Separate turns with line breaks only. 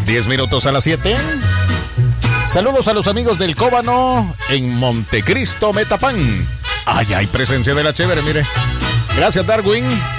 10 minutos a las 7. Saludos a los amigos del Cóbano en Montecristo, Metapán. Ay, hay presencia de la chévere, mire. Gracias, Darwin.